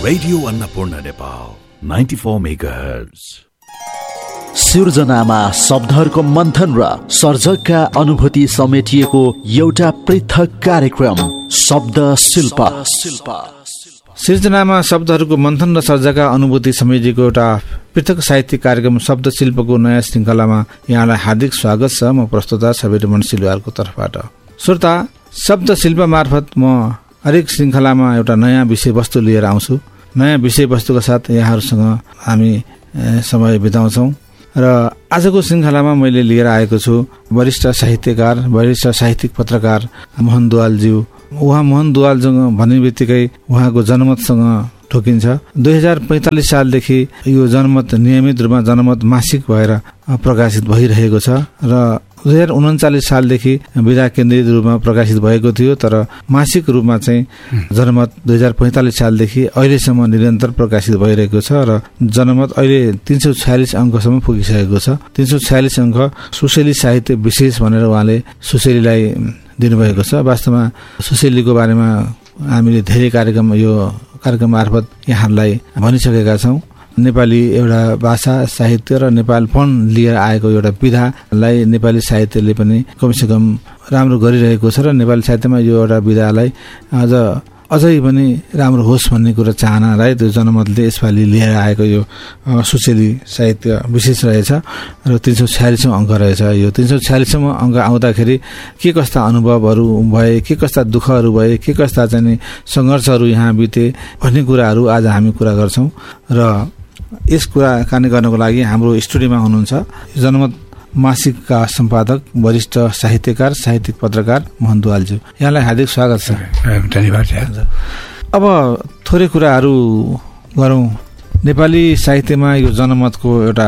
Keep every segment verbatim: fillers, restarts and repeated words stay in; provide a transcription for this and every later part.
Radio Annapurna Nepal ninety four megahertz. सिर्जनामा शब्दहरूको मन्थन र सर्जकका अनुभूति समेटिएको एउटा पृथक कार्यक्रम शब्द शिल्प। सिर्जनामा शब्दहरूको मन्थन र सर्जकका अनुभूति समेटिएको एउटा पृथक साहित्यिक कार्यक्रम शब्द शिल्पको नयाँ श्रृङ्खलामा यहाँलाई हार्दिक स्वागत छ। म प्रस्तुता सबिरमन सिलवालको तर्फबाट। श्रोता, शब्द शिल्प मार्फत म हरेक श्रृङ्खलामा एउटा नयाँ विषयवस्तु लिएर आउँछु। नयाँ विषयवस्तुका साथ यहाँहरूसँग हामी समय बिताउँछौँ र आजको श्रृङ्खलामा मैले लिएर आएको छु वरिष्ठ साहित्यकार, वरिष्ठ साहित्यिक पत्रकार मोहन दुवालज्यू। उहाँ मोहन दुवालज्यू भन्ने बित्तिकै उहाँको जनमतसँग ठोकिन्छ। दुई हजार पैँतालिस सालदेखि यो जनमत नियमित रूपमा जनमत मासिक भएर प्रकाशित भइरहेको छ र दुई हजार उन्चालिस सालदेखि विधा केन्द्रित रूपमा प्रकाशित भएको थियो, तर मासिक रूपमा चाहिँ जनमत दुई हजार पैँतालिस सालदेखि अहिलेसम्म निरन्तर प्रकाशित भइरहेको छ र जनमत अहिले तीन सौ छयालिस अङ्कसम्म पुगिसकेको छ। तीन सौ छयालिस अङ्क सुशेली साहित्य विशेष भनेर उहाँले सुशेलीलाई दिनुभएको छ। वास्तवमा सुशेलीको बारेमा हामीले धेरै कार्यक्रम यो कार्यक्रम मार्फत यहाँहरूलाई भनिसकेका छौँ। नेपाली एउटा भाषा साहित्य र नेपालपन लिएर आएको एउटा विधालाई नेपाली साहित्यले पनि कमसेकम राम्रो गरिरहेको छ र नेपाली साहित्यमा यो एउटा विधालाई अझ अझै पनि राम्रो होस् भन्ने कुरा चाहनालाई त्यो जनमतले यसपालि लिएर आएको यो सुशेली साहित्य विशेष रहेछ र तीन सौ छयालिसौँ अङ्क रहेछ। यो तीन सौ छयालिसौँ अङ्क आउँदाखेरि के कस्ता अनुभवहरू भए, के कस्ता दुःखहरू भए, के कस्ता चाहिँ सङ्घर्षहरू यहाँ बिते भन्ने कुराहरू आज हामी कुरा गर्छौँ र यस कुराकानी गर्नको लागि हाम्रो स्टुडियोमा हुनुहुन्छ जनमत मासिकका सम्पादक, वरिष्ठ साहित्यकार, साहित्यिक पत्रकार मोहन दुवालज्यू। यहाँलाई हार्दिक स्वागत छ। धन्यवाद। अब थोरै कुराहरू गरौँ। नेपाली साहित्यमा यो जनमतको एउटा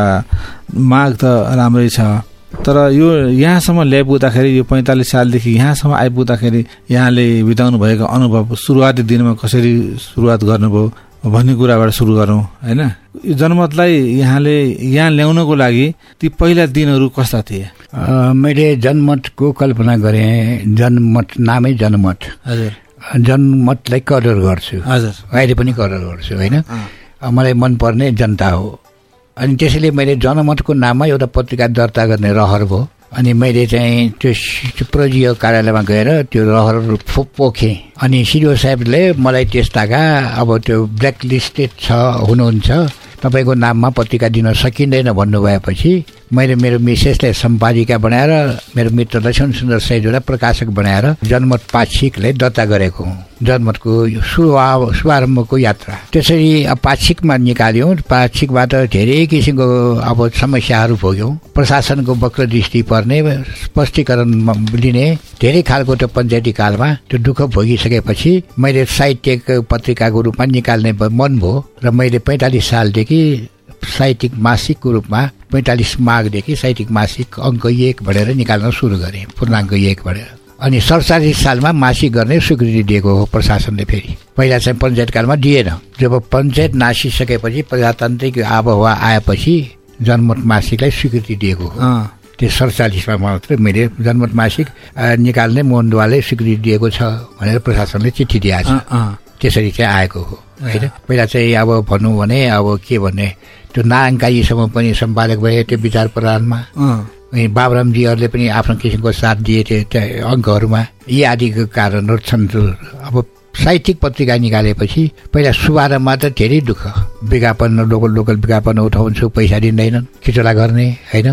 माग त राम्रै छ, तर यो यहाँसम्म ल्याइपुग्दाखेरि यो पैँतालिस सालदेखि यहाँसम्म आइपुग्दाखेरि यहाँले बिताउनु भएको अनुभव सुरुवाती दिनमा कसरी सुरुवात गर्नुभयो भन्ने कुराबाट सुरु गरौँ होइन। यो जनमतलाई यहाँले यहाँ ल्याउनको लागि ती पहिला दिनहरू कस्ता थिए? मैले जनमतको कल्पना गरेँ। जनमत नामै जनमत। हजुर। जनमतलाई कदर गर्छु। हजुर। अहिले पनि कदर गर्छु होइन। मलाई मनपर्ने जनता हो। अनि त्यसैले मैले जनमतको नाममा एउटा पत्रिका दर्ता गर्ने रहर भयो। अनि मैले चाहिँ त्यो प्रजीय कार्यालयमा गएर त्यो रहर पोखेँ। अनि सिडिओ साहेबले मलाई त्यस्ताका अब त्यो ब्ल्याक लिस्टेड छ हुनुहुन्छ, तपाईँको नाममा पत्रिका दिन सकिँदैन भन्नुभएपछि मैले मेरो मिसेसलाई सम्पादिका बनाएर मेरो मित्र लक्ष्मण सुन्दर सैजुलाई प्रकाशक बनाएर जनमत पाक्षिकलाई दर्ता गरेको हुँ। जनमतको सुरुवा शुभारम्भको यात्रा त्यसरी पाक्षिकमा निकाल्यौँ। पाक्षिकबाट धेरै किसिमको अब समस्याहरू भोग्यौँ। प्रशासनको वक्रदृष्टि पर्ने, स्पष्टीकरण लिने धेरै खालको त्यो पञ्चायती कालमा त्यो दुःख भोगिसकेपछि मैले साहित्यिक पत्रिकाको रूपमा निकाल्ने मन भयो र मैले पैँतालिस सालदेखि साहित्यिक मासिकको रूपमा पैँतालिस माघदेखि साहित्यिक मासिक अङ्क एक भनेर निकाल्न सुरु गरेँ, पूर्णाङ्क एक भनेर। अनि सडचालिस सालमा मासिक गर्ने स्वीकृति दिएको हो प्रशासनले। फेरि पहिला चाहिँ पञ्चायतकालमा दिएन। जब पञ्चायत नासिसकेपछि प्रजातान्त्रिक आबहावा आएपछि जनमत मासिकलाई स्वीकृति दिएको हो। त्यो सडचालिसमा मात्रै मैले जनमत मासिक निकाल्ने मोहन दुवालले स्वीकृति दिएको छ भनेर प्रशासनले चिठी दिएको छ। त्यसरी चाहिँ आएको हो होइन। पहिला चाहिँ अब भनौँ भने अब के भन्ने त्यो नारायणकाजीसम्म पनि सम्पादक भए त्यो विचार प्रदानमा। बाबुरामजीहरूले पनि आफ्नो किसिमको साथ दिए त्यो अङ्कहरूमा। यी आदिको कारणहरू छन्। अब साहित्यिक पत्रिका निकालेपछि पहिला शुभारम्भमा त धेरै दुःख। विज्ञापन लोकल लोकल विज्ञापन उठाउँछु, पैसा दिँदैनन्, खिचोला गर्ने होइन।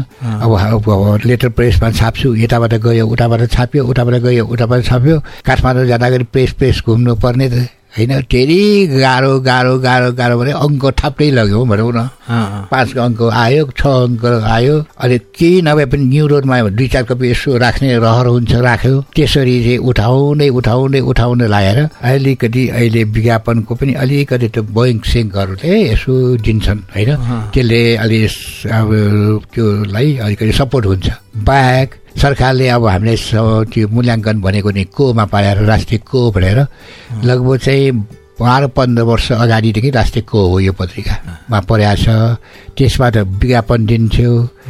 अब लेटर प्रेसमा छाप्छु, यताबाट गयो उताबाट छाप्यो, उताबाट गयो उताबाट छाप्यो। काठमाडौँ जाँदाखेरि प्रेस प्रेस घुम्नु पर्ने होइन। धेरै गाह्रो गाह्रो गाह्रो गाह्रो भने अङ्क थाप्दै लग्यो भनौँ न। पाँच अङ्क आयो, छ अङ्क आयो। अनि केही नभए पनि न्यु रोडमा दुई चार कपी यसो राख्ने रहर हुन्छ, राख्यो। त्यसरी चाहिँ उठाउँदै उठाउँदै उठाउँदै लगाएर अलिकति अहिले विज्ञापनको पनि अलिकति त्यो बैङ्क सेङ्कहरूले यसो दिन्छन् होइन। त्यसले अलि अब त्योलाई अलिकति सपोर्ट हुन्छ। बाहेक सरकारले अब हामीले त्यो मूल्याङ्कन भनेको नि कोमा पाएर राष्ट्रिय को भनेर लगभग चाहिँ बाह्र पन्ध्र वर्ष अगाडिदेखि राष्ट्रिय को हो यो पत्रिकामा परेको छ। त्यसबाट विज्ञापन दिन्थ्यो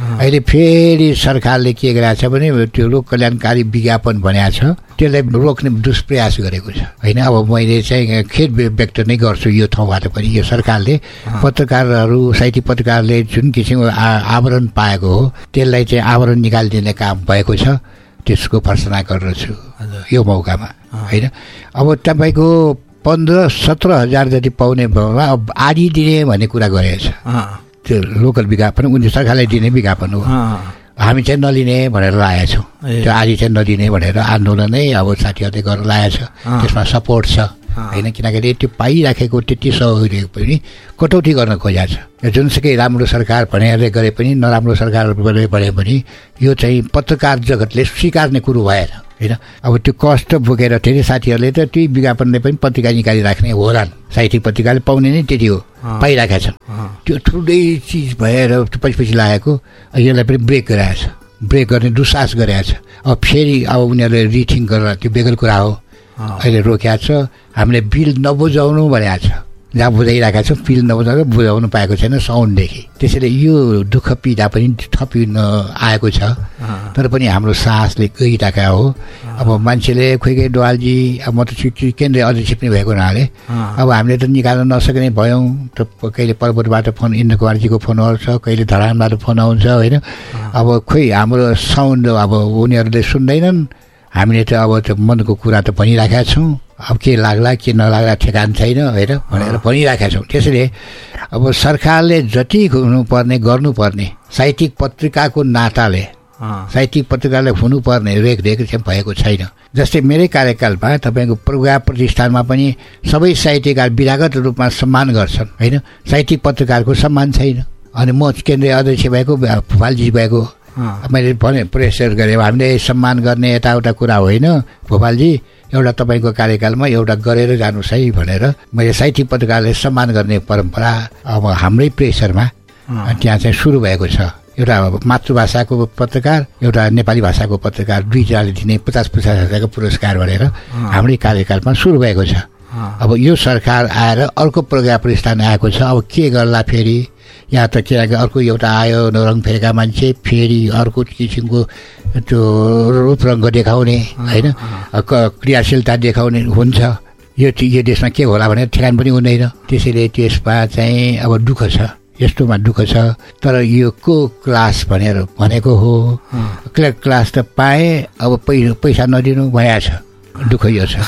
अहिले फेरि सरकारले के गरेको छ भने त्यो लोक कल्याणकारी विज्ञापन बनाएको छ, त्यसलाई रोक्ने दुष्प्रयास गरेको छ होइन। अब मैले चाहिँ खेद व्यक्त नै गर्छु यो ठाउँबाट पनि, यो सरकारले पत्रकारहरू साहित्यिक पत्रकारले जुन किसिमको आवरण पाएको हो त्यसलाई चाहिँ आवरण निकालिदिने काम भएको छ, त्यसको भर्सना गर्दछु यो मौकामा होइन। अब तपाईँको पन्ध्र सत्र हजार जति पाउने भएमा अब आधी दिने भन्ने कुरा गरेको छ, त्यो लोकल विज्ञापन उनी सरकारलाई दिने विज्ञापन हो, हामी चाहिँ नलिने भनेर लागेको छौँ, त्यो आधी चाहिँ नदिने भनेर आन्दोलनै अब साथीहरूले गरेर लागेको छ, त्यसमा सपोर्ट छ होइन। किनकि त्यो पाइराखेको त्यति सहयोग पनि कटौती गर्न खोजेको छ, जुनसुकै राम्रो सरकार भनेर गरे पनि नराम्रो सरकार भने पनि यो चाहिँ पत्रकार जगतले स्वीकार्ने कुरो भएन होइन। अब त्यो कष्ट बोकेर धेरै साथीहरूले त त्यही विज्ञापनले पनि पत्रिका निकालिराख्ने होलान्, साहित्यिक पत्रिकाले पाउने नै त्यति हो, पाइराखेका छन्। त्यो ठुलै चिज भएर पछि पछि लागेको यसलाई पनि ब्रेक गराएको छ, ब्रेक गर्ने दुस्साहस गरेको छ। अब फेरि अब उनीहरूले रिथिङ गरेर त्यो बेगल कुरा हो अहिले रोकेको छ। हामीले बिल नबुझाउनु भनेको छ, जहाँ बुझाइरहेका छौँ बिल नबुझाउनु बुझाउनु पाएको छैन साउन्डदेखि, त्यसैले यो दुःख पीडा पनि थपिन आएको छ। तर पनि हाम्रो साहसले गइरहेका हो। अब मान्छेले खोइ खोइ डवालजी अब म त केन्द्रीय अध्यक्ष पनि भएको हुनाले अब हामीले त निकाल्न नसक्ने भयौँ। त कहिले पर्वतबाट फोन इन्द्र कुमारजीको फोन आउँछ, कहिले धरानबाट फोन आउँछ होइन। अब खोइ हाम्रो साउन्ड अब उनीहरूले सुन्दैनन्, हामीले त अब त्यो मनको कुरा त भनिराखेका छौँ, अब के लाग्ला के नलाग्ला ठेगान छैन होइन भनेर भनिराखेका छौँ। त्यसैले अब सरकारले जति हुनुपर्ने गर्नुपर्ने साहित्यिक पत्रिकाको नाताले साहित्यिक पत्रिकाले हुनुपर्ने रेखदेख चाहिँ भएको छैन। जस्तै मेरै कार्यकालमा तपाईँको प्रज्ञा प्रतिष्ठानमा पनि सबै साहित्यकार विरागत रूपमा सम्मान गर्छन् होइन, साहित्यिक पत्रकारको सम्मान छैन। अनि म केन्द्रीय अध्यक्ष भएको भोपालजी भएको मैले भने प्रेसर गरेँ, हामीले सम्मान गर्ने यताउता कुरा होइन भोपालजी, एउटा तपाईँको कार्यकालमा एउटा गरेर जानुहोस् है भनेर मैले साहित्यिक पत्रकारले सम्मान गर्ने परम्परा अब हाम्रै प्रेसरमा त्यहाँ चाहिँ सुरु भएको छ। एउटा मातृभाषाको पत्रकार एउटा नेपाली भाषाको पत्रकार दुईजनाले दिने पचास पचास हजारको पुरस्कार भनेर हाम्रै कार्यकालमा सुरु भएको छ। अब यो सरकार आएर अर्को प्रज्ञा प्रतिष्ठान आएको छ, अब के गर्ला फेरि यहाँ त किनकि अर्को एउटा आयो रङ फेरेका मान्छे फेरि अर्को किसिमको त्यो रूपरङ्ग देखाउने होइन, क्रियाशीलता देखाउने हुन्छ। यो यो देशमा के होला भनेर ठेगान पनि हुँदैन। त्यसैले त्यसमा चाहिँ अब दुःख छ, यस्तोमा दुःख छ। तर यो को क्लास भनेर भनेको हो, क्लर्क क्लास त पाएँ, अब पै पैसा नदिनु भइरहेको छ, दुःख यो छ।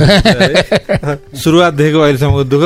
सुरुवातदेखिको अहिलेसम्मको दुःख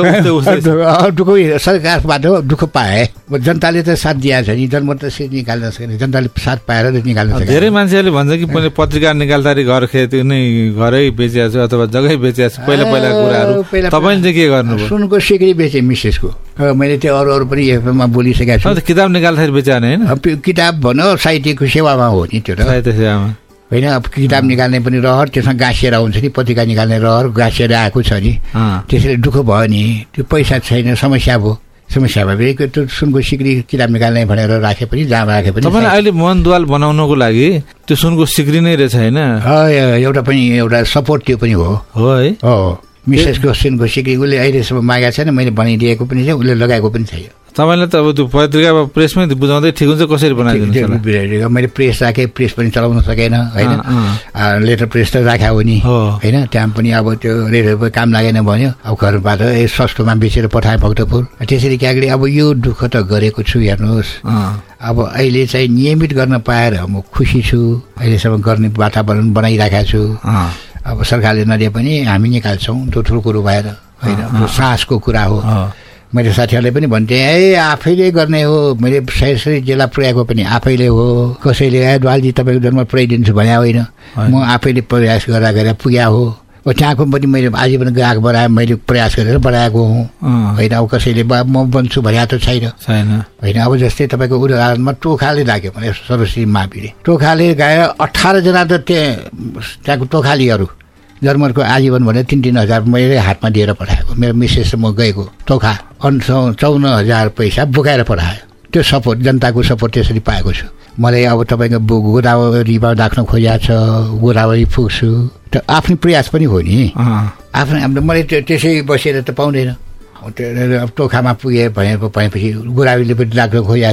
दुःख सरकारबाट दुःख पाए, जनताले त साथ दिएको छ नि, जनमत त निकाल्न सक्ने, जनताले साथ पाएर निकाल्न सक्छ। धेरै मान्छेहरूले भन्छ कि मैले पत्रिका निकाल्दाखेरि घर खेत नै घरै बेचिएको छु अथवा जग्गै बेचिएको छु, पहिला पहिला कुराहरू। तपाईँले चाहिँ के गर्नुभयो? सुनको सिक्री बेचेँ मिसेसको, मैले त्यो अरू अरू पनि एफएममा बोलिसकेको छु। किताब निकाल्दाखेरि बेचेन होइन, किताब भनौँ साहित्यको सेवामा हो नि त्यो त, साहित्य सेवामा होइन। अब किताब निकाल्ने पनि रहर, त्यसमा गाँसिएर हुन्छ नि, पत्रिका निकाल्ने रहर गाँसिएर आएको छ नि, त्यसैले दुःख भयो नि। त्यो पैसा छैन, समस्या भयो, समस्या भयो। त्यो सुनको सिक्री किताब निकाल्ने भनेर राखे पनि जहाँ राखे पनि। तपाईँलाई अहिले मनद्वाल बनाउनको लागि त्यो सुनको सिक्री नै रहेछ होइन, एउटा पनि एउटा सपोर्ट त्यो पनि हो हो है। हो मिसेसको सुनको सिक्री उसले अहिलेसम्म मागेको छैन, मैले भनिदिएको पनि छ, उसले लगाएको पनि छैन। तपाईँलाई त अब त्यो पत्रिका प्रेसमै बुझाउँदै ठिक हुन्छ, कसरी बनाइदिनु? मैले प्रेस राखेँ, प्रेस पनि चलाउन सकेन होइन, लेटर प्रेस त राख्या हो नि होइन, त्यहाँ पनि अब त्यो रेडियो काम लागेन भन्यो, अब घरबाट ए सस्तोमा बेचेर पठाएँ भक्तपुर। त्यसरी क्या अब यो दुःख त गरेको छु हेर्नुहोस्। अब अहिले चाहिँ नियमित गर्न पाएर म खुसी छु, अहिलेसम्म गर्ने वातावरण बनाइराखेको छु। अब सरकारले नदिए पनि हामी निकाल्छौँ, त्यो ठुलो कुरो भएर होइन, साहसको कुरा हो। मैले साथीहरूले पनि भन्थे ए आफैले गर्ने हो, मैले सही जिल्ला पुर्याएको पनि आफैले हो, कसैले ए द्वालजी तपाईँको जन्म पुर्याइदिन्छु भने होइन, म आफैले प्रयास गरेर गरेर पुग्या हो। त्यहाँको पनि मैले आजीवन ग्राहक बनाएँ, मैले प्रयास गरेर बढाएको हुँ होइन। अब कसैले म बन्छु भने त छैन होइन। अब जस्तै तपाईँको उदाहरणमा टोखाले राख्यो भने सरस्वती माविले टोखाले गएर अठारजना त त्यहाँ त्यहाँको टोखालीहरू जर्मनको आजीवन भनेर तिन तिन हजार मैले हातमा दिएर पठाएको, मेरो मिसेस म गएको टोखा अन्सौ चौन्न हजार पैसा बोकाएर पठायो। त्यो सपोर्ट जनताको सपोर्ट त्यसरी पाएको छु। मलाई अब तपाईँको गोदावरीमा राख्न खोजेको छ, गोदावरी पुग्छु, त आफ्नो प्रयास पनि हो नि, आफ्नो हाम्रो मैले त्यो त्यसै बसेर त पाउँदैन। अब टोखामा पुगेँ भने भएपछि गोदावरीले पनि राख्न खोजेको छ,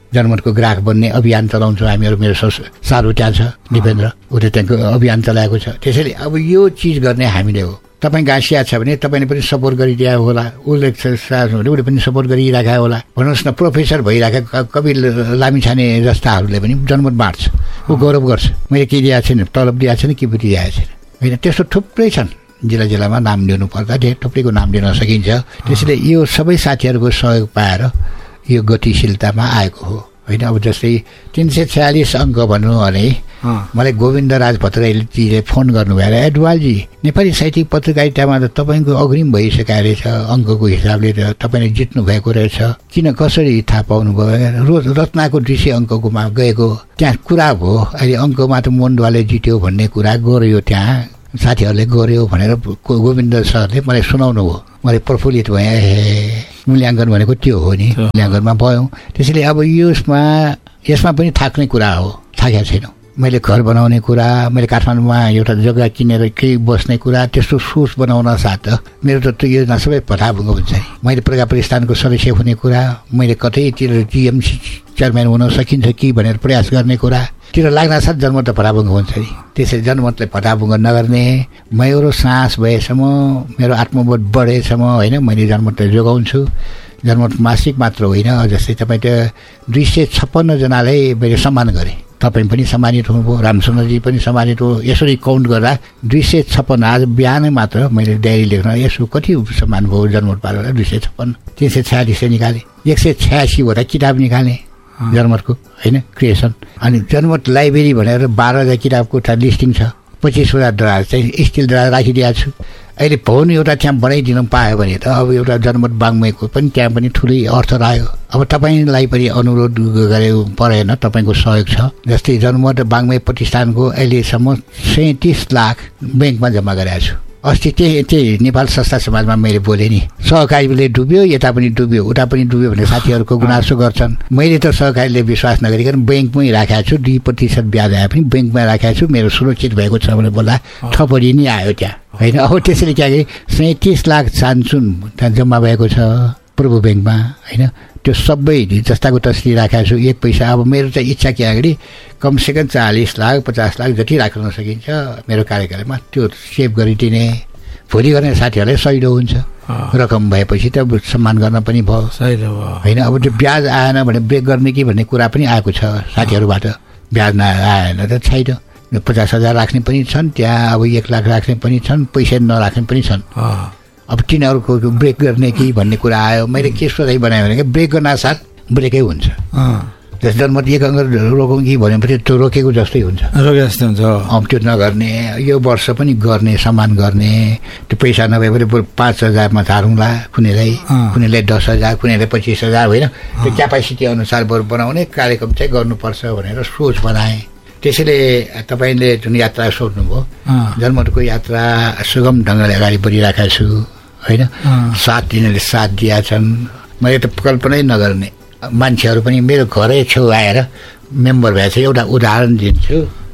जनमतको ग्राहक बन्ने अभियान चलाउँछौँ हामीहरू। मेरो सारू त्यहाँ छ, दिपेन्द्र, उसले त्यहाँको अभियान चलाएको छ। त्यसैले अब यो चिज गर्ने हामीले हो। तपाईँ गाँसिया छ भने तपाईँले पनि सपोर्ट गरिदिया होला, उसले भने उसले पनि सपोर्ट गरिरहेका होला। भन्नुहोस् न, प्रोफेसर भइरहेका कवि लामिछाने जस्ताहरूले पनि जनमत बाँड्छ, ऊ गौरव गर्छ। मैले के दिएको छैन, तलब दिएको छैन, के पनि दिएको छैन होइन। त्यस्तो थुप्रै छन्, जिल्ला जिल्लामा नाम लिनु पर्दा धेरै थुप्रैको नाम लिन सकिन्छ। त्यसैले यो सबै साथीहरूको सहयोग पाएर यो गतिशीलतामा आएको हो होइन। अब जस्तै तिन सय छयालिस अङ्क भन्नु भने मलाई गोविन्द राज भट्टराईले फोन गर्नुभयो, एडवालजी नेपाली साहित्यिक पत्रकारितामा त तपाईँको अग्रिम भइसकेको रहेछ, अङ्कको हिसाबले त तपाईँले जित्नु भएको रहेछ, किन कसरी थाहा पाउनुभयो? रोज रत्नाको दुई सय अङ्ककोमा गएको त्यहाँ कुरा भयो, अहिले अङ्कमा त मोन्डवाले जित्यो भन्ने कुरा गऱ्यो, त्यहाँ साथीहरूले गऱ्यो भनेर गोविन्द सरले मलाई सुनाउनु भयो। मैले प्रफुल्लित भएँ, ए मूल्याङ्कन भनेको त्यो हो नि, मूल्याङ्कनमा भयौँ। त्यसैले अब यसमा यसमा पनि थाक्ने कुरा हो, थाकेको छैन। मैले घर बनाउने कुरा, मैले काठमाडौँमा एउटा जग्गा किनेर केही बस्ने कुरा, त्यस्तो सोच बनाउन साथ मेरो त त्यो योजना सबै भताभुङ्ग हुन्छ नि। मैले प्रज्ञा प्रतिष्ठानको सदस्य हुने कुरा, मैले कतैतिर जिएमसी चेयरम्यान हुन सकिन्छ कि भनेर प्रयास गर्ने कुरा तिर लाग्न साथ जनमत त भताभुङ्ग हुन्छ नि। त्यसैले जनमतले भताभुङ्ग नगर्ने, मेरो सास भएसम्म, मेरो आत्मबोध बढेसम्म होइन, मैले जनमतलाई जोगाउँछु। जनमत मासिक मात्र होइन, जस्तै तपाईँ त दुई सय छप्पन्नजनालाई मैले सम्मान गरेँ, तपाईँ पनि सम्मानित हुनुभयो, रामचन्द्रजी पनि सम्मानित हो। यसरी काउन्ट गर्दा दुई सय छप्पन्न, आज बिहानै मात्र मैले डायरी लेख्न यसो कति सम्मान भयो जनमत पारेर, दुई सय छप्पन्न, तिन सय छयालिस निकालेँ, एक सय छयासीवटा किताब निकालेँ जनमतको होइन, क्रिएसन। अनि जनमत लाइब्रेरी भनेर बाह्र हजार किताबको एउटा लिस्टिङ छ, पच्चिसवटा दराज चाहिँ स्टिल दराज राखिदिएको छु। अहिले भवन एउटा त्यहाँ बनाइदिनु पायो भने त अब एउटा जनमत बाङ्मयको पनि त्यहाँ पनि ठुलै अर्थ रह्यो। अब तपाईँलाई पनि अनुरोध गरे परेन, तपाईँको सहयोग छ। जस्तै जनमत बाङ्मय प्रतिष्ठानको अहिलेसम्म सैँतिस लाख ब्याङ्कमा जम्मा गरेको छु। अस्ति त्यही त्यही नेपाल संस्था समाजमा मैले बोलेँ नि, सहकारीले डुब्यो, यता पनि डुब्यो, उता पनि डुब्यो भने साथीहरूको गुनासो गर्छन्। मैले त सहकारीले विश्वास नगरिकन ब्याङ्कमै राखेको छु, दुई प्रतिशत ब्याज आए पनि ब्याङ्कमा राखेको छु, मेरो सुरक्षित भएको छ भने बोल्दा थपडी नै आयो त्यहाँ होइन। अब त्यसरी के अरे सैँतिस लाख चान्सुन त्यहाँ जम्मा भएको छ पूर्व ब्याङ्कमा होइन। त्यो सबै जस्ताको तस्री राखेको छु, एक पैसा। अब मेरो चाहिँ इच्छा के अगाडि कमसेकम चालिस लाख पचास लाख जति राख्न सकिन्छ मेरो कार्यकालमा त्यो सेभ गरिदिने, भोलि गर्ने साथीहरूलाई सहिलो हुन्छ। रकम भएपछि त सम्मान गर्न पनि भयो होइन। अब त्यो ब्याज आएन भने ब्रेक गर्ने कि भन्ने कुरा पनि आएको छ साथीहरूबाट, ब्याज नआएन त छैन। पचास हजार राख्ने पनि छन् त्यहाँ, अब एक लाख राख्ने पनि छन्, पैसा नराख्ने पनि छन्। अब तिनीहरूको ब्रेक गर्ने कि भन्ने कुरा आयो। मैले के सोचाइ बनाएँ भने ब्रेक गर्न साथ ब्रेकै हुन्छ। जस्तो जनमत एक अङ्क रोकौँ कि भनेपछि त्यो रोकेको जस्तै हुन्छ, रोके जस्तै हुन्छ। अब त्यो नगर्ने, यो वर्ष पनि गर्ने, सम्मान गर्ने। त्यो पैसा नभए पनि पाँच हजारमा झारौँला, कुनैलाई कुनैलाई दस हजार कुनैलाई पच्चिस हजार होइन, त्यो क्यापासिटी अनुसार बरु बनाउने कार्यक्रम चाहिँ गर्नुपर्छ भनेर सोच बनाएँ। त्यसैले तपाईँले जुन यात्रा सोध्नुभयो, जनमतको यात्रा सुगम ढङ्गले अगाडि बढिरहेका छु होइन। साथ दिनेले साथ दिएका छन्, मैले त कल्पनै नगर्ने मान्छेहरू पनि मेरो घरै छेउ आएर मेम्बर भएछ। एउटा उदाहरण दिन्छु,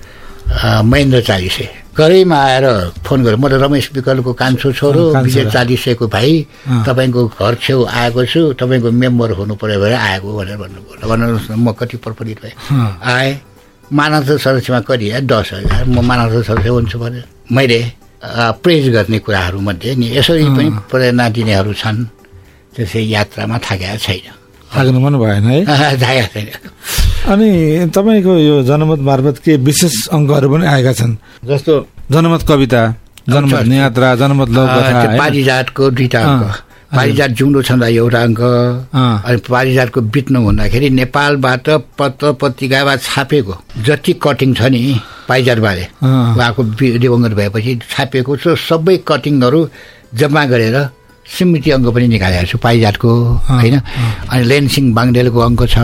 महेन्द्र चालिसे घरैमा आएर फोन गरेर, म त रमेश विकलको कान्छो छोरो विजय चालिसेको भाइ, तपाईँको घर छेउ आएको छु, तपाईँको मेम्बर हुनु पऱ्यो भनेर आएको भनेर भन्नुभयो। भन्नुहोस् न, म कति प्रफुल्लित भएँ। आएँ, मानव सदस्यमा कति दस हजार, म मानव सदस्य हुन्छु भनेर मैले प्रेज गर्ने कुराहरूमध्ये नि यसरी पनि प्रेरणा दिनेहरू छन्। त्यसै यात्रामा थाकेको छैन, थाक्नु पनि भएन है, थाकेको छैन। अनि तपाईँको यो जनमत मार्फत के विशेष अङ्कहरू पनि आएका छन्, जस्तो जनमत कविता, जनमत यात्रा, जनमत लौकथा, पारिजातको दुईटा अङ्क, पारिजात जिउँदो छँदा एउटा अङ्क, अनि पारिजातको बित्नु हुँदाखेरि नेपालबाट पत्र पत्रिकामा छापेको जति कटिङ छ नि पारिजातबारे, उहाँको दिवंगत भएपछि छापिएको छ सबै कटिङहरू जम्मा गरेर स्मृति अङ्क पनि निकालेको छु पारिजातको होइन। अनि लेनसिंह बाङ्डेलको अङ्क छ,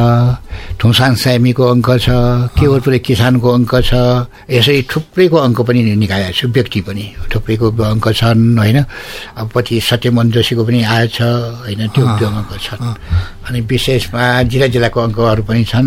ठुसाङ सामीको अङ्क छ, केवलपुरे किसानको अङ्क छ, यसरी थुप्रैको अङ्क पनि निकालेको छु, व्यक्ति पनि थुप्रैको अङ्क छन् होइन। अब पछि सत्यमन जोशीको पनि आएछ होइन, त्यो त्यो अङ्क छन्। अनि विशेषमा जिल्ला जिल्लाको अङ्कहरू पनि छन्,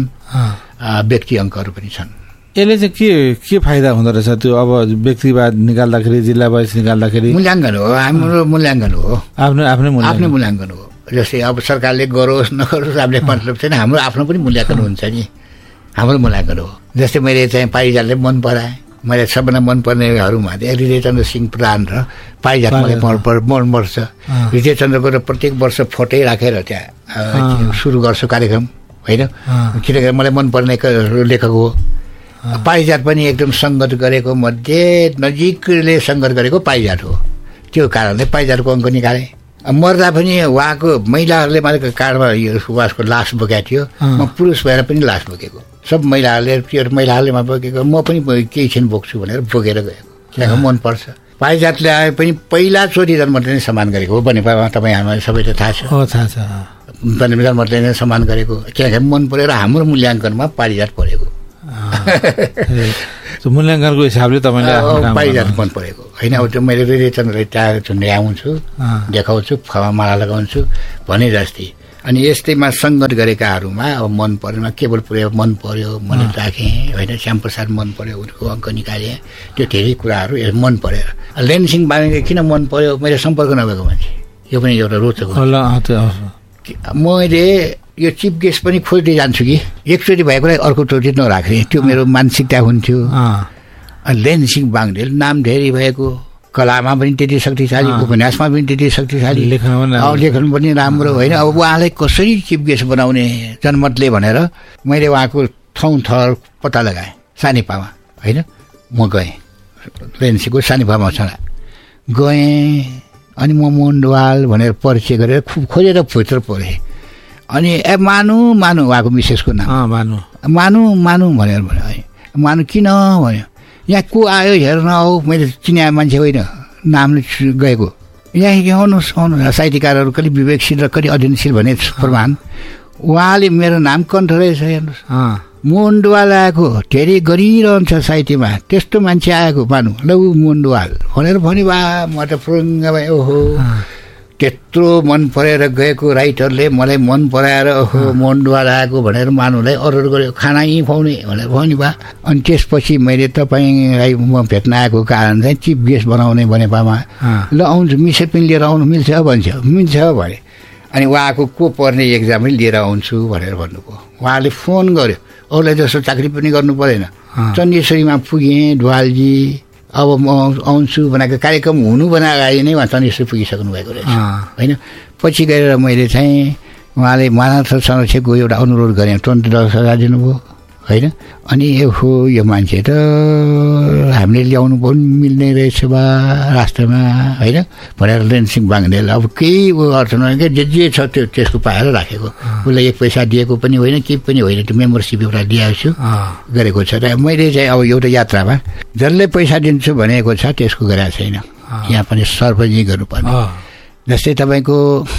व्यक्ति अङ्कहरू पनि छन्। यसले चाहिँ के के फाइदा हुँदो रहेछ त्यो? अब व्यक्तिवाद निकाल्दाखेरि, जिल्ला वाइज निकाल्दाखेरि मूल्याङ्कन हो, हाम्रो मूल्याङ्कन हो, आफ्नो आफ्नै आफ्नै मूल्याङ्कन हो। जस्तै अब सरकारले गरोस् नगरोस् हामीले मतलब छैन, हाम्रो आफ्नो पनि मूल्याङ्कन हुन्छ नि, हाम्रो मूल्याङ्कन हो। जस्तै मैले चाहिँ पारिजातले मन पराएँ, मैले सबभन्दा मनपर्नेहरूमा हृदयचन्द्र सिंह प्रधान र पारिजात मलाई मनपर्छ। हृदयचन्द्रको त प्रत्येक वर्ष फोटै राखेर त्यहाँ सुरु गर्छु कार्यक्रम होइन, किनकि मलाई मनपर्ने लेखक हो। पारिजात पनि एकदम सङ्गत गरेको मध्ये नजिकले सङ्गत गरेको पारिजात हो, त्यो कारणले पारिजातको अङ्क निकालेँ। मर्दा पनि उहाँको महिलाहरूले मात्रै कार्डमा उहाँको लास बोकेको थियो, म पुरुष भएर पनि लास बोकेको, सब महिलाहरूले त्यो महिलाहरूले बोकेको, म पनि केही क्षण बोक्छु भनेर बोकेर गएको, किनकि मनपर्छ। पारिजातले आए पनि पहिलाचोटि जन्मले नै सम्मान गरेको हो बनेपामा, तपाईँ हामीलाई सबैले थाहा छ, थाहा छ जन्मले नै सम्मान गरेको, किनकि मन पऱ्यो र हाम्रो मूल्याङ्कनमा पारिजात परेको, मूल्याङ्कनको हिसाबले तपाईँले पारिजात मन परेको होइन। अब त्यो मैले हृदयचन्द्रलाई त्यहाँ ल्याउँछु, देखाउँछु, फमा माला लगाउँछु भने जस्तै। अनि यस्तैमा सङ्गत गरेकाहरूमा अब मन परेन, केवल पुरै मन पर्यो मन राखेँ होइन, श्यामप्रसाद मन पर्यो, उनको अङ्क निकालेँ, त्यो धेरै कुराहरू मन परेर। लेनसिंह बाङ्गे किन मन पर्यो, मैले सम्पर्क नभएको मान्छे, यो पनि एउटा रोचक हो। मैले यो चिफ गेस्ट पनि खोज्दै जान्छु कि एकचोटि भएकोलाई अर्कोचोटि नराख्ने, त्यो मेरो मानसिकता हुन्थ्यो। लेनसिंह बाङ्देल नाम धेरै भएको, कलामा पनि त्यति शक्तिशाली, उपन्यासमा पनि त्यति शक्तिशाली, लेखन पनि राम्रो होइन। अब उहाँलाई कसरी चिफ गेस्ट बनाउने जनमतले भनेर मैले उहाँको ठाउँ थर पत्ता लगाएँ सानिपामा होइन। म गएँ लेनसिंहको सानिपामा छ गएँ, अनि म मोहनडवाल भनेर परिचय गरेर खोजेर भित्र परेँ। अनि ए मानु मानु उहाँको मिसेसको नाम मानु मानु मानु भनेर भन्यो है। मानु किन भन्यो, यहाँ को आयो हेर्न आऊ, मैले चिने मान्छे होइन, नामले गएको, यहाँ आउनुहोस् आउनुहोस्, साहित्यकारहरू कति विवेकशील र कति अध्ययनशील भने प्रमाण। उहाँले मेरो नाम कण्ठ रहेछ हेर्नुहोस्, मोहनडवाल आएको, धेरै गरिरहन्छ साहित्यमा, त्यस्तो मान्छे आएको मानु लौ मोहनडवाल भनेर भन्यो। बा म त फुरुङ्ग भएँ, ओहो त्यत्रो मन परेर गएको राइटरले मलाई मन पराएर ओहो मोहनडवाल आएको भनेर मानुलाई अर्डर गर्यो, खाना यहीँ खुवाउने भनेर भन्यो बा। अनि त्यसपछि मैले तपाईँलाई म भेट्न आएको कारण चाहिँ चिफ गेस्ट बनाउने भनेपामा, ल आउँछु मिसेस पनि लिएर आउनु मिल्छ भन्छ, मिल्छ भने। अनि उहाँको को पर्ने एक्जामै लिएर आउँछु भनेर भन्नुभयो। उहाँले फोन गर्यो, अरूलाई जस्तो चाकरी पनि गर्नु परेन, चण्डेश्वरीमा पुगेँ ढुवालजी, अब म आउँछु भनेको कार्यक्रम हुनु बनाए नै उहाँ चण्डेश्वरी पुगिसक्नु भएको रहेछ होइन। पछि गएर मैले चाहिँ उहाँले मानव संरक्षकको एउटा अनुरोध गरेँ, ट्वेन्टी दस हजार दिनुभयो होइन। अनि यो हो यो मान्छे त हामीले ल्याउनु पनि मिल्ने रहेछ बा राष्ट्रमा होइन भनेर लेनसिंह बाङ्देल अब केही अर्थ नभए जे जे छ त्यो त्यसको पाएर राखेको, उसलाई एक पैसा दिएको पनि होइन केही पनि होइन, त्यो मेम्बरसिप एउटा दिएको छु गरेको छ। र मैले चाहिँ अब एउटा यात्रामा जसले पैसा दिन्छु भनेको छ त्यसको गरेको छैन, यहाँ पनि सर्वजनिक गर्नुपर्ने। जस्तै तपाईँको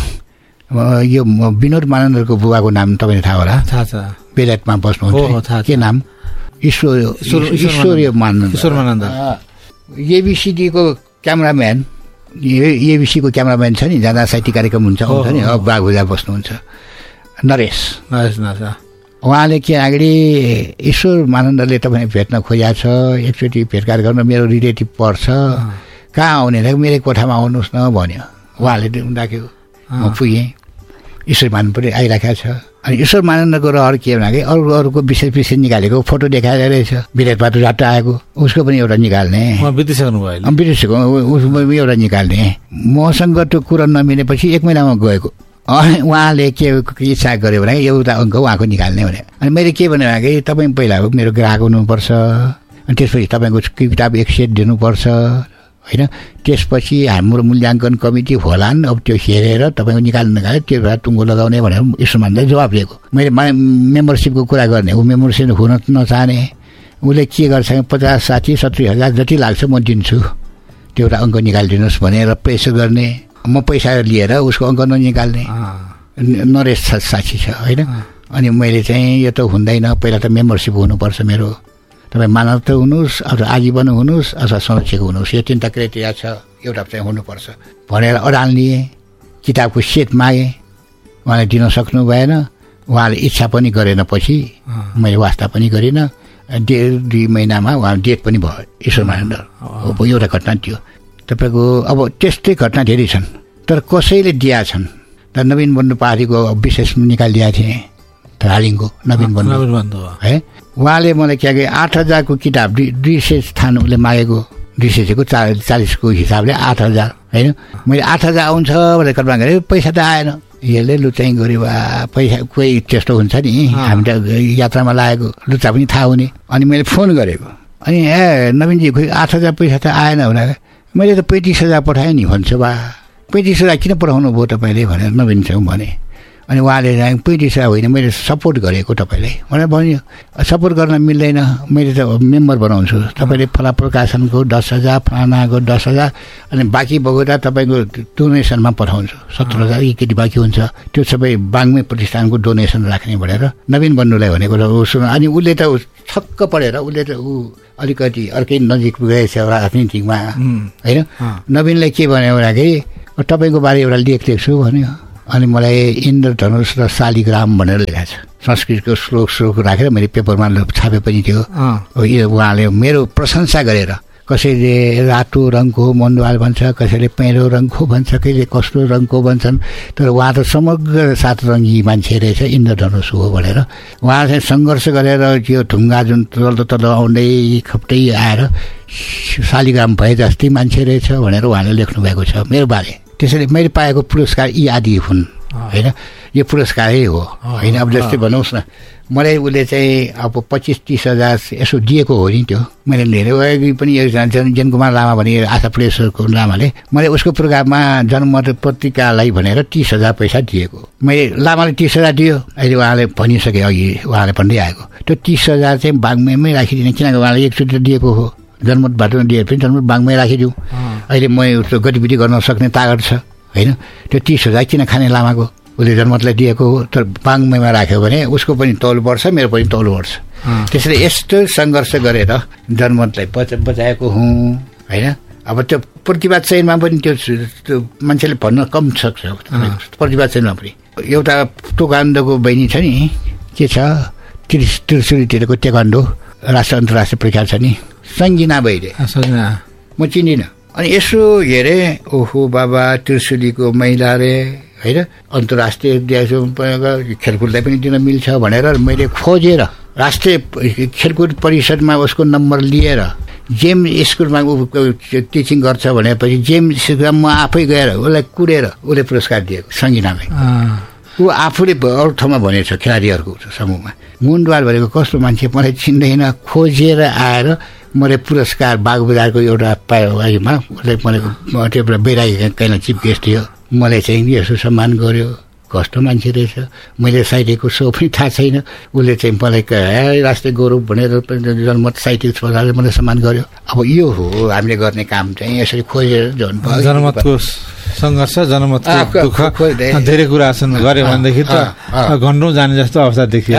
यो विनोद मानन्दको बुबाको नाम तपाईँले थाहा होला, थाहा छ, बेलायतमा बस्नुहुन्छ, के नाम, ईश्वर ईश्वरीय मानन्द, एबिसीको क्यामराम्यान, एबिसीको क्यामराम्यान छ नि, जहाँ साहित्य कार्यक्रम हुन्छ आउँछ नि, अब बाघुजा बस्नुहुन्छ, नरेश नरेश उहाँले के अगाडि ईश्वर मानन्दले तपाईँ भेट्न खोजेको छ, एकचोटि भेटघाट गर्न मेरो रिलेटिभ पर्छ, कहाँ आउने मेरो कोठामा आउनुहोस् न भन्यो। उहाँले राख्यो, म पुगेँ, ईश्वर मानन्द पनि आइराखेको छ। अनि ईश्वर मानन्दको रहर के भने अरू अरूको विशेष विशेष निकालेको फोटो देखाएर रहेछ, विदेशबाट झट्ट आएको, उसको पनि एउटा निकाल्ने, बितिसक्नु भयो बितिसक्यो उसको एउटा निकाल्ने। मसँग त्यो कुरा नमिलेपछि एक महिनामा गएको, उहाँले के इच्छा गर्यो भने एउटा अङ्क उहाँको निकाल्ने भने। अनि मैले के भने कि तपाईँ पहिला मेरो ग्राहक हुनुपर्छ, अनि त्यसपछि तपाईँको किताब एक सेट दिनुपर्छ होइन, त्यसपछि हाम्रो मूल्याङ्कन कमिटी होलान्, अब त्यो हेरेर तपाईँको निकाल्नु नकाले त्यो भएर टुङ्गो लगाउने भनेर ईश्वरमानले जवाब दिएको। मैले मेम्बरसिपको कुरा गर्ने, ऊ मेम्बरसिप हुन नचाहने, उसले के गर्छ पचास साठी सत्तरी हजार जति लाग्छ म दिन्छु, त्यो एउटा अङ्क निकालिदिनुहोस् भनेर प्रेसर गर्ने, म पैसा लिएर उसको अङ्क ननिकाल्ने, नरेश साक्षी छ होइन। अनि मैले चाहिँ यो त हुँदैन, पहिला त मेम्बरसिप हुनुपर्छ मेरो, तपाईँ मानव त हुनुहोस् अथवा आजीवन हुनुहोस् अथवा संरक्षक हुनुहोस्, यो तिनवटा क्राइटेरिया छ, एउटा चाहिँ हुनुपर्छ भनेर अडान लिएँ। किताबको सेट मागेँ, उहाँले दिन सक्नु भएन, उहाँले इच्छा पनि गरेन, पछि मैले वास्ता पनि गरिनँ, डेढ दुई महिनामा उहाँ डेट पनि भयो ईश्वर मानन्द। अब एउटा घटना थियो तपाईँको, अब त्यस्तै घटना धेरै छन्, तर कसैले दिया छन् त नवीन बन्धु पार्टीको विशेष निकालिदिएको थिएँ धालिङको नवीन बन्धु है। उहाँले मलाई के के आठ हजारको किताब दुई दुई सय स्थान उसले मागेको दुई सयको चा चालिसको हिसाबले आठ हजार होइन। मैले आठ हजार आउँछ भनेर कल्पना गरेँ, पैसा त आएन। यसले लुचाइ गऱ्यो वा पैसा कोही त्यस्तो हुन्छ नि, हामी त यात्रामा लागेको लुचा पनि थाहा हुने। अनि मैले फोन गरेको, अनि ए नवीनजी खोइ आठ हजार पैसा त आएन भनेर। मैले त पैँतिस हजार पठाएँ नि भन्छु बा, पैँतिस हजार किन पठाउनु भयो तपाईँले भनेर नवीनसँग भने। अनि उहाँले पैँतिस हजार होइन मैले सपोर्ट गरेको तपाईँले भनेर भन्यो। सपोर्ट गर्न मिल्दैन, मैले त मेम्बर बनाउँछु, तपाईँले फला प्रकाशनको दस हजार फलानाको दस हजार अनि बाँकी बगौँदा तपाईँको डोनेसनमा पठाउँछु, सत्र हजार एकचोटि बाँकी हुन्छ, त्यो सबै बाङ्मे प्रतिष्ठानको डोनेसन राख्ने भनेर नवीन बन्धुलाई भनेको र उसो। अनि उसले त छक्क परेर उसले त ऊ अलिकति अर्कै नजिक गएछ राजनीतिमा होइन। नवीनलाई के भन्यो भन्दाखेरि तपाईँको बारे एउटा लेख लेख्छु भन्यो। अनि मलाई इन्द्रधनुष र शालिग्राम भनेर लेखाएको छ, संस्कृतको श्लोक श्लोक राखेर मैले पेपरमा छापे पनि थियो। उहाँले मेरो प्रशंसा गरेर कसैले रातो रङको मन्डवाल भन्छ, कसैले पेँडो रङको भन्छ, कहिले कस्तो रङको भन्छन्, तर उहाँ त समग्र सात रङ्गी मान्छे रहेछ, इन्द्रधनुष हो भनेर उहाँ चाहिँ सङ्घर्ष गरेर त्यो ढुङ्गा जुन तल्लो तल्लो आउँदै खप्टै आएर शालिग्राम भए जस्तै मान्छे रहेछ भनेर उहाँले लेख्नुभएको छ मेरो बारे। त्यसैले मैले पाएको पुरस्कार यी आदि हुन् होइन, यो पुरस्कारै हो होइन। अब जस्तै भनौँस् न, मलाई उसले चाहिँ अब पच्चिस तिस हजार यसो दिएको हो नि, त्यो मैले धेरै पनि जन कुमार लामा भने आशा प्रेसरको लामाले मैले उसको प्रोग्राममा जनमत पत्रिकालाई भनेर तिस हजार पैसा दिएको। मैले लामाले तिस हजार दियो, अहिले उहाँले भनिसके अघि उहाँले भन्दै आएको त्यो तिस हजार चाहिँ बागमैमै राखिदिने, किनकि उहाँले एकचोटि दिएको हो, जनमतबाट दिए पनि जनमत बागमै राखिदिउँ। अहिले म उसको गतिविधि गर्न सक्ने तागत छ होइन। त्यो तिस हजार किन खाने लामाको, उसले जनमतलाई दिएको हो, तर बाङ्मैमा राख्यो भने उसको पनि तौल बढ्छ, मेरो पनि तौल बढ्छ। त्यसैले यस्तो सङ्घर्ष गरेर जनमतलाई बचा बचाएको हुँ होइन। अब त्यो प्रतिवाद चयनमा पनि त्यो मान्छेले भन्न कम सक्छ, प्रतिवाद चयनमा पनि। एउटा टोकान्डोको बहिनी छ नि, के छ त्रिस त्रिशुलीतिरको टेकान्डो राष्ट्र अन्तर्राष्ट्रिय प्रख्यात छ नि, सङ्गिना भइरे, म चिन्दिनँ। अनि यसो हेरेँ, ओहो बाबा त्रिशुलीको महिला रे होइन, अन्तर्राष्ट्रिय खेलकुदलाई पनि दिन मिल्छ भनेर मैले खोजेर राष्ट्रिय खेलकुद परिषदमा उसको नम्बर लिएर जेम स्कुलमा ऊ टिचिङ गर्छ भनेपछि जेम स्कुलमा म आफै गएर उसलाई कुरेर उसले पुरस्कार दिएको सङ्गिनालाई। ऊ आफूले अरू ठाउँमा भनेछ खेलाडीहरूको समूहमा, मुन्डवाल भनेको कस्तो मान्छे मलाई चिन्दैन, खोजेर आएर मैले पुरस्कार बागबजारको एउटा पायो अघिमा उसले मलाई त्यो बेराई कहिले चिफ गेस्ट थियो, मलाई चाहिँ यसो सम्मान गर्यो, कस्तो मान्छे रहेछ। मैले साहित्यको सो पनि थाहा छैन, उसले चाहिँ मलाई राष्ट्रिय गौरव भनेर जनमत साहित्यिक छोराले मलाई सम्मान गर्यो। अब यो हो हामीले गर्ने काम चाहिँ, यसरी खोजेर जनमतको सङ्घर्ष, जनमतको दुःख, धेरै कुरा गऱ्यो भनेदेखि त घन्टौँ जाने जस्तो अवस्था देखियो।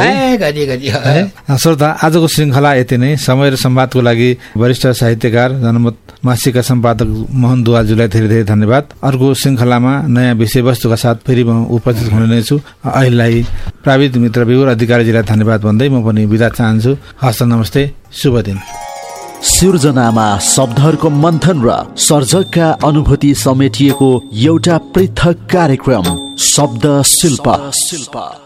श्रोता, आजको श्रृङ्खला यति नै। समय र संवादको लागि वरिष्ठ साहित्यकार जनमत मासिकका सम्पादक मोहन दुवालज्यूलाई धेरै धेरै धन्यवाद। अर्को श्रृङ्खलामा नयाँ विषयवस्तुका साथ फेरि म उपस्थित हुने नै छु। अहिलेलाई प्राविधिक मित्र विगुर अधिकारीजीलाई धन्यवाद भन्दै म पनि बिदा चाहन्छु। हस्त नमस्ते, शुभ दिन। सिर्जनामा शब्दहरूको मन्थन र सर्जकका अनुभूति समेटिएको एउटा पृथक कार्यक्रम शब्द शिल्प।